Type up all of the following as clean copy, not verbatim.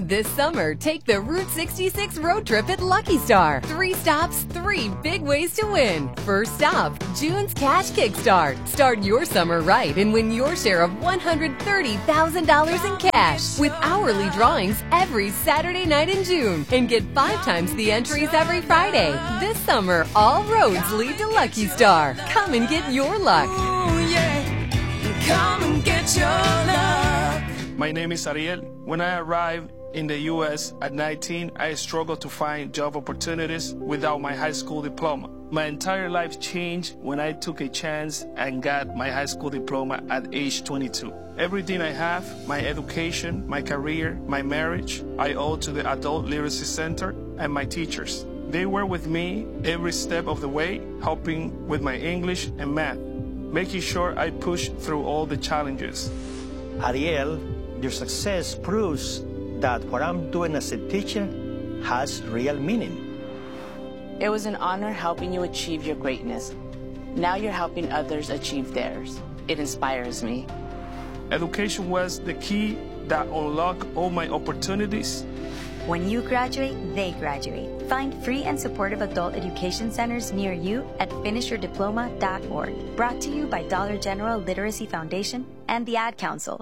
This summer, take the Route 66 road trip at Lucky Star. 3 stops, 3 big ways to win. First stop, June's Cash Kickstart. Start your summer right and win your share of $130,000 in cash with hourly drawings every Saturday night in June. And get 5 times the entries every Friday. This summer, all roads lead to Lucky Star. Come and get your luck. Ooh, yeah. Come and get your luck. My name is Ariel. When I arrived in the U.S. at 19, I struggled to find job opportunities without my high school diploma. My entire life changed when I took a chance and got my high school diploma at age 22. Everything I have, my education, my career, my marriage, I owe to the Adult Literacy Center and my teachers. They were with me every step of the way, helping with my English and math, making sure I pushed through all the challenges. Ariel, your success proves that what I'm doing as a teacher has real meaning. It was an honor helping you achieve your greatness. Now you're helping others achieve theirs. It inspires me. Education was the key that unlocked all my opportunities. When you graduate, they graduate. Find free and supportive adult education centers near you at finishyourdiploma.org. Brought to you by Dollar General Literacy Foundation and the Ad Council.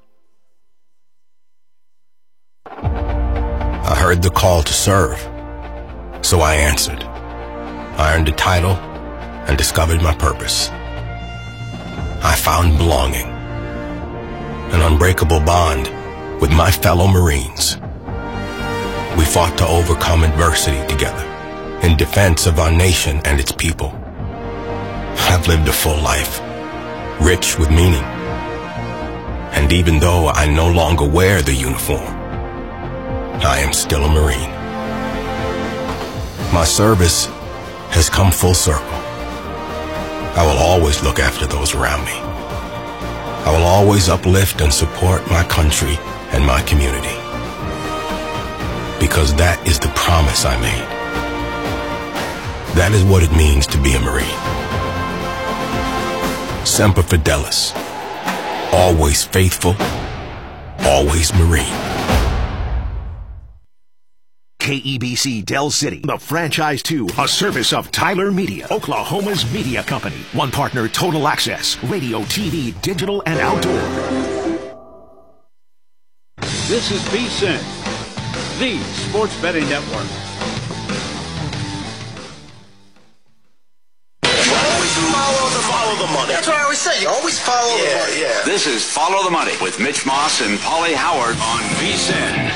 I heard the call to serve, so I answered. I earned a title and discovered my purpose. I found belonging, an unbreakable bond with my fellow Marines. We fought to overcome adversity together in defense of our nation and its people. I've lived a full life, rich with meaning. And even though I no longer wear the uniform, I am still a Marine. My service has come full circle. I will always look after those around me. I will always uplift and support my country and my community. Because that is the promise I made. That is what it means to be a Marine. Semper Fidelis. Always faithful, always Marine. KEBC Del City, the franchise to a service of Tyler Media, Oklahoma's media company. One partner, Total Access, radio, TV, digital, and outdoor. This is VSiN, the sports betting network. Follow the money. That's what I always say. You always follow the money. Yeah. This is Follow the Money with Mitch Moss and Paulie Howard on VSiN.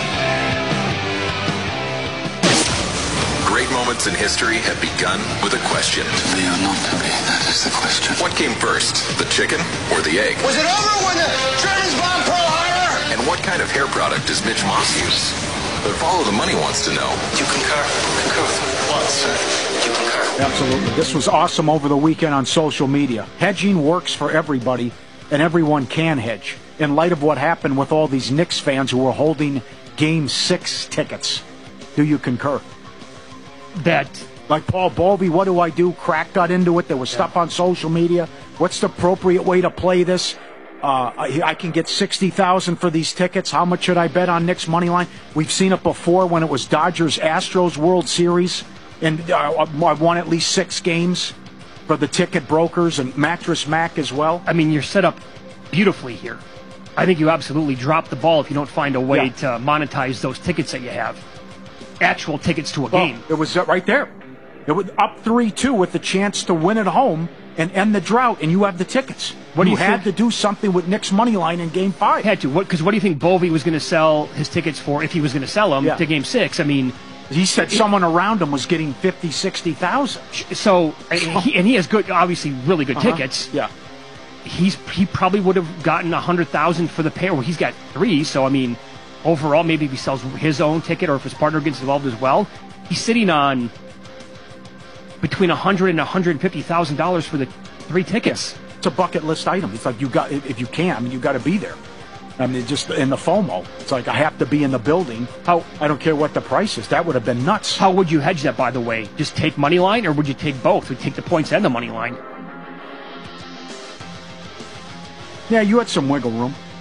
Great moments in history have begun with a question. To be or not to be, that is the question. What came first, the chicken or the egg? Was it over when the Germans bombed Pearl Harbor? And what kind of hair product does Mitch Moss use? But Follow the Money wants to know. Do you concur? Concur with what, sir? Do you concur? Absolutely. This was awesome over the weekend on social media. Hedging works for everybody, and everyone can hedge. In light of what happened with all these Knicks fans who were holding Game 6 tickets, do you concur? That, like Paul Bovey, what do I do? Crack got into it. There was stuff on social media. What's the appropriate way to play this? I can get $60,000 for these tickets. How much should I bet on Knicks money line? We've seen it before when it was Dodgers-Astros World Series, and I won at least 6 games for the ticket brokers and Mattress Mac as well. I mean, you're set up beautifully here. I think you absolutely drop the ball if you don't find a way to monetize those tickets that you have. Actual tickets to a game. It was right there. It was up 3-2 with the chance to win at home and end the drought, and you have the tickets. What do you had to do something with Knicks money line in Game 5. Had to. Because what do you think Bovey was going to sell his tickets for if he was going to sell them to Game 6? I mean, he said someone around him was getting 50, 60,000. So, and he has good, obviously, really good tickets. Yeah. He probably would have gotten 100,000 for the pair. Well, he's got 3, so I mean, overall, maybe if he sells his own ticket or if his partner gets involved as well, he's sitting on between $100,000 and $150,000 for the 3 tickets. Yeah. It's a bucket list item. It's like you got, if you can, I mean, you got to be there. I mean, just in the FOMO, it's like I have to be in the building. I don't care what the price is. That would have been nuts. How would you hedge that, by the way? Just take money line, or would you take both? Would you take the points and the money line? Yeah, you had some wiggle room.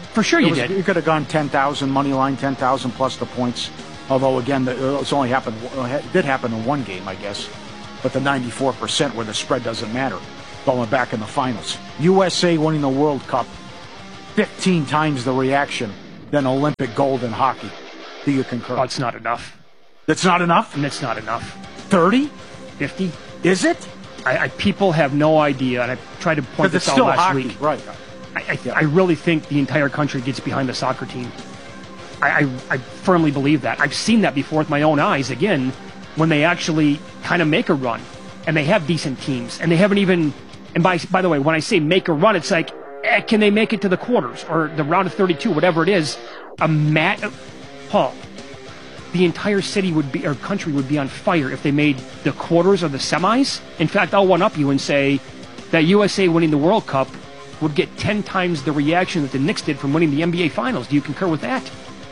For sure you did. You could have gone 10,000 money line, 10,000 plus the points. Although again, it's only happened. It did happen in one game, I guess. But the 94% where the spread doesn't matter, going back in the finals. USA winning the World Cup, 15 times the reaction than Olympic gold in hockey. Do you concur? Oh, it's not enough. That's not enough? And it's not enough. 30? 50? Is it? People have no idea, and I tried to point this out last hockey. week. Right. I really think the entire country gets behind the soccer team. I firmly believe that. I've seen that before with my own eyes, again, when they actually kind of make a run, and they have decent teams, and they haven't even, and by the way, when I say make a run, it's like, can they make it to the quarters, or the round of 32, whatever it is, Paul, the entire city would be, or country would be on fire if they made the quarters or the semis. In fact, I'll one-up you and say that USA winning the World Cup would get 10 times the reaction that the Knicks did from winning the NBA Finals. Do you concur with that?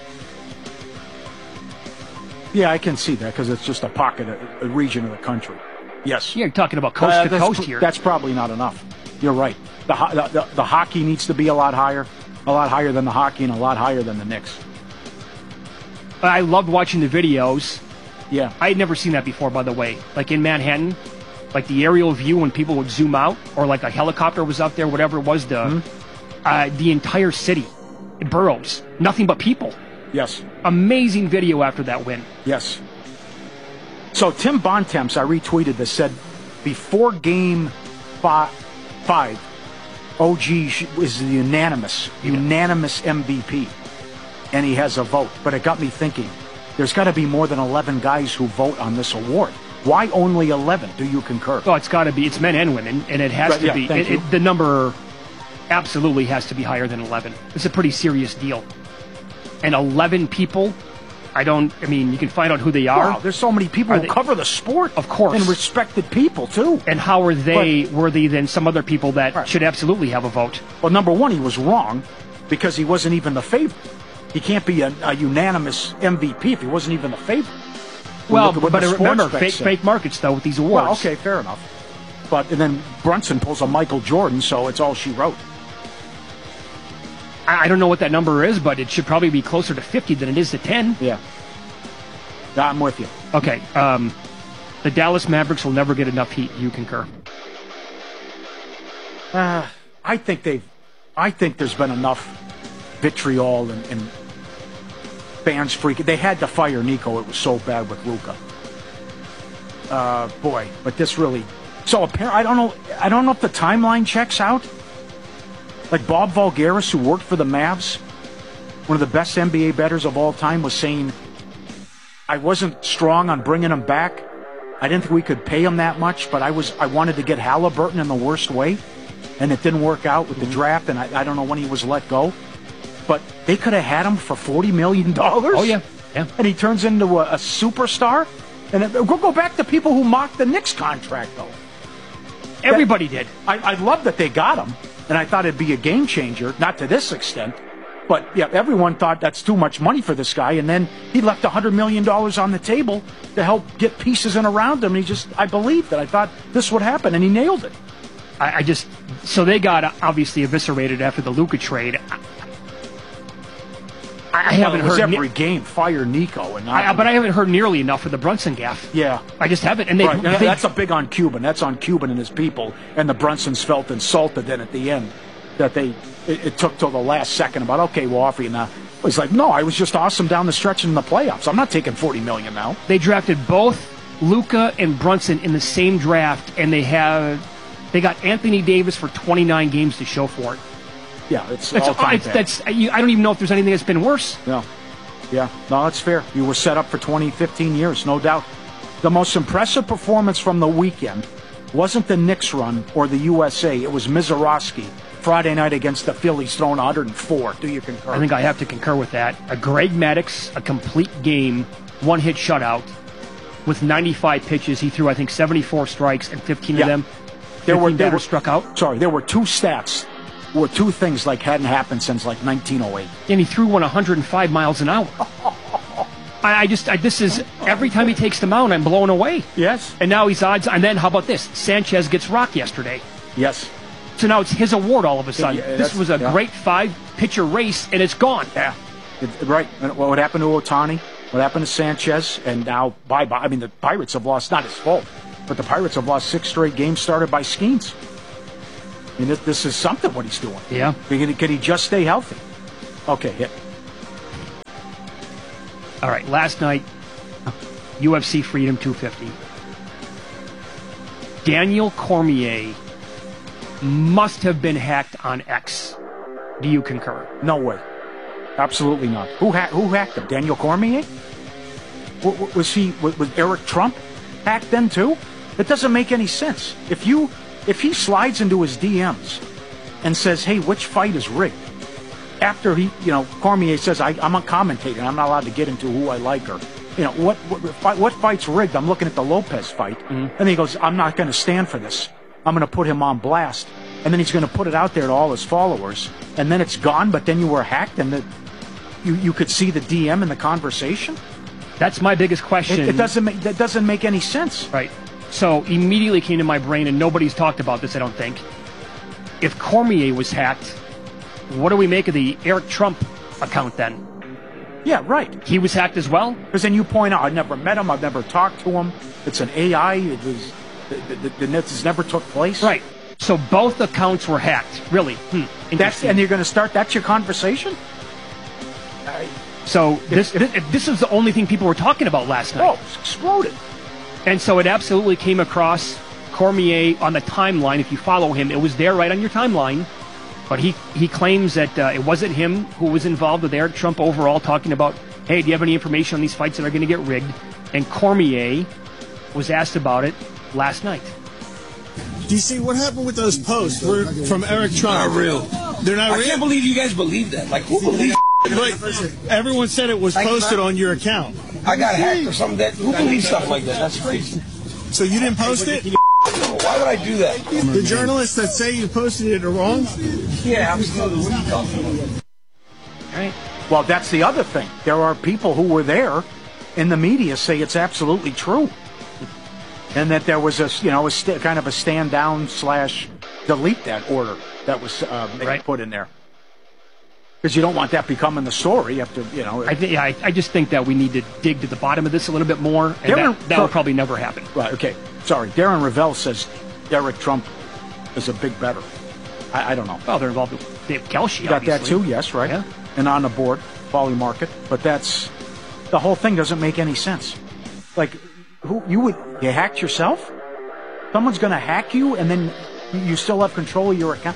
Yeah, I can see that because it's just a pocket, a region of the country. Yes. Yeah, you're talking about coast to coast here. That's probably not enough. You're right. The hockey needs to be a lot higher than the hockey and a lot higher than the Knicks. I loved watching the videos. Yeah. I had never seen that before, by the way. Like in Manhattan, like the aerial view when people would zoom out, or like a helicopter was up there, whatever it was, the entire city, boroughs, nothing but people. Yes. Amazing video after that win. Yes. So Tim Bontemps, I retweeted this, said before game 5, OG is the unanimous MVP, and he has a vote. But it got me thinking, there's got to be more than 11 guys who vote on this award. Why only 11? Do you concur? Oh, it's got to be. It's men and women, and it has to be. The number absolutely has to be higher than 11. It's a pretty serious deal. And 11 people, you can find out who they are. Wow, there's so many people who cover the sport. Of course. And respected people, too. And how are they worthy than some other people that should absolutely have a vote? Well, number one, he was wrong because he wasn't even the favorite. He can't be a unanimous MVP if he wasn't even the favorite. Well, but remember, fake markets, though, with these awards. Well, okay, fair enough. And then Brunson pulls a Michael Jordan, so it's all she wrote. I don't know what that number is, but it should probably be closer to 50 than it is to 10. Yeah. I'm with you. Okay. The Dallas Mavericks will never get enough heat. You concur? I think there's been enough vitriol and fans freaking. They had to fire Nico. It was so bad with Luka. But this really. So apparently, I don't know if the timeline checks out. Like Bob Voulgaris, who worked for the Mavs, one of the best NBA bettors of all time, was saying, I wasn't strong on bringing him back. I didn't think we could pay him that much, but I wanted to get Halliburton in the worst way, and it didn't work out with the draft, and I don't know when he was let go. But they could have had him for $40 million. Oh, yeah. And he turns into a superstar. And we'll go back to people who mocked the Knicks contract, though. Everybody did. I love that they got him. And I thought it'd be a game changer, not to this extent. But, yeah, everyone thought that's too much money for this guy. And then he left $100 million on the table to help get pieces in around him. And I believed that. I thought this would happen, and he nailed it. So they got obviously eviscerated after the Luka trade. I haven't heard every game fire Nico, but I haven't heard nearly enough for the Brunson gaff. Yeah, I just haven't. And that's a big on Cuban. That's on Cuban and his people. And the Brunsons felt insulted then at the end that it took till the last second about we'll offer you now. He's like, no, I was just awesome down the stretch in the playoffs. I'm not taking $40 million now. They drafted both Luka and Brunson in the same draft, and they got Anthony Davis for 29 games to show for it. Yeah, it's all-time bad. I don't even know if there's anything that's been worse. No. Yeah, no, that's fair. You were set up for 15 years, no doubt. The most impressive performance from the weekend wasn't the Knicks run or the USA. It was Mizorowski Friday night against the Phillies, throwing 104. Do you concur? I think I have to concur with that. A Greg Maddux, a complete game, one-hit shutout with 95 pitches. He threw, I think, 74 strikes, and 15 of them they were struck out. Sorry, there were two stats. Were two things like hadn't happened since like 1908. And he threw one 105 miles an hour. This is every time he takes the mound, I'm blown away. Yes. And now he's odds. And then how about this? Sanchez gets rocked yesterday. Yes. So now it's his award all of a sudden. This was a great pitcher race, and it's gone. Yeah, right. And what happened to Ohtani? What happened to Sanchez? And now, bye-bye. I mean, the Pirates have lost, not his fault, but the Pirates have lost 6 straight games started by Skeens. I mean, this is something what he's doing. Yeah. Can he just stay healthy? Okay, hit. All right, last night, UFC Freedom 250. Daniel Cormier must have been hacked on X. Do you concur? No way. Absolutely not. Who hacked him? Daniel Cormier? Was Eric Trump hacked then too? It doesn't make any sense. If he slides into his DMs and says, "Hey, which fight is rigged?" After Cormier says, "I'm a commentator. I'm not allowed to get into who I like or, what fight's rigged?" I'm looking at the Lopez fight, and then he goes, "I'm not going to stand for this. I'm going to put him on blast," and then he's going to put it out there to all his followers, and then it's gone. But then you were hacked, and you could see the DM in the conversation. That's my biggest question. That doesn't make any sense. Right. So immediately came to my brain, and nobody's talked about this, I don't think. If Cormier was hacked, what do we make of the Eric Trump account then? Yeah, right. He was hacked as well? Because then you point out, I never met him, I've never talked to him. It's an AI. It was this never took place. Right. So both accounts were hacked. Really? And you're going to start. That's your conversation. So this is the only thing people were talking about last night. Oh, it's exploded. And so it absolutely came across Cormier on the timeline. If you follow him, it was there right on your timeline. But he claims that it wasn't him who was involved with Eric Trump overall, talking about, hey, do you have any information on these fights that are going to get rigged? And Cormier was asked about it last night. DC, what happened with those posts from Eric Trump? Not real. They're not real? I can't believe you guys believe that. Like, who believes But everyone said it was posted on your account. I got hacked or something. Who believes stuff like that? That's crazy. So you didn't post it? Why would I do that? The journalists that say you posted it are wrong? Yeah, absolutely. What are you talking about? All right. Well, that's the other thing. There are people who were there in the media say it's absolutely true. And that there was kind of a stand down / delete that order that was put in there. Because you don't want that becoming the story after, I just think that we need to dig to the bottom of this a little bit more, and that will probably never happen. Right, okay. Sorry. Darren Ravel says Eric Trump is a big better. I don't know. Well, they're involved with Dave Kelshi, You got that too, yes, right. Yeah. And on the board, Paulie Market. But the whole thing doesn't make any sense. Like, you hacked yourself? Someone's going to hack you, and then you still have control of your account?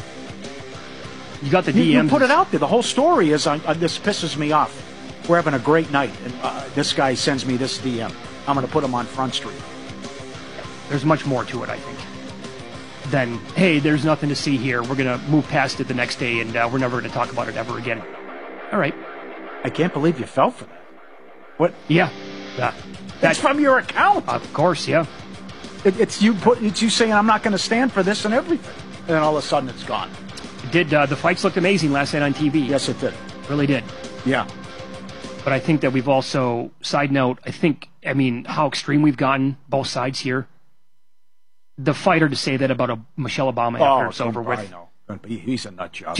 You got the DMs. You put it out there. The whole story is, this pisses me off. We're having a great night, and this guy sends me this DM. I'm going to put him on Front Street. There's much more to it, I think, than, hey, there's nothing to see here. We're going to move past it the next day, and we're never going to talk about it ever again. All right. I can't believe you fell for that. What? Yeah. That's from your account. Of course, yeah. It's you saying, I'm not going to stand for this and everything. And then all of a sudden it's gone. The fights looked amazing last night on TV. Yes, it did. Really did. Yeah. But I think that we've also, side note, how extreme we've gotten, both sides here. The fighter to say that about a Michelle Obama after it's over with. I know. He's a nut job.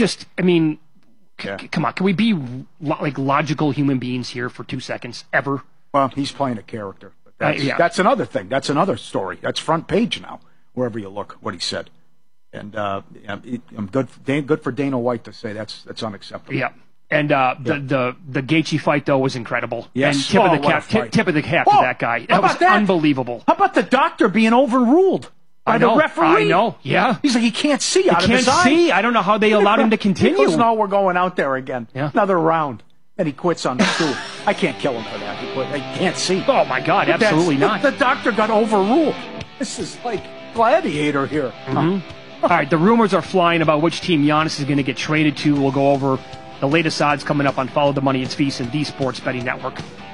Come on. Can we be logical human beings here for 2 seconds, ever? Well, he's playing a character. But that's another thing. That's another story. That's front page now, wherever you look, what he said. And I'm good for Dana White to say that's unacceptable. Yeah. And the Gaethje fight, though, was incredible. Yes. And tip of the cap to that guy. That was unbelievable. How about the doctor being overruled by the referee? I know, yeah. He's like, he can't see out of his eye. He can't see. I don't know how they allowed him to continue. He goes, no, we're going out there again. Yeah. Another round. And he quits on the stool. I can't kill him for that. He can't see. Oh, my God, absolutely not. The doctor got overruled. This is like Gladiator here. Mm-hmm. All right, the rumors are flying about which team Giannis is going to get traded to. We'll go over the latest odds coming up on Follow the Money. It's VSiN, the Sports Betting Network.